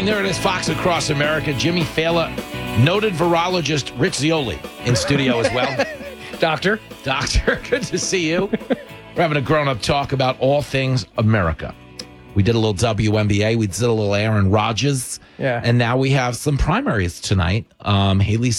there it is, Fox Across America. Jimmy Fallon, noted virologist Rich Zioli in studio as well. Doctor, good to see you. We're having a grown-up talk about all things America. We did a little WNBA. We did a little Aaron Rodgers. Yeah. And now we have some primaries tonight. Haley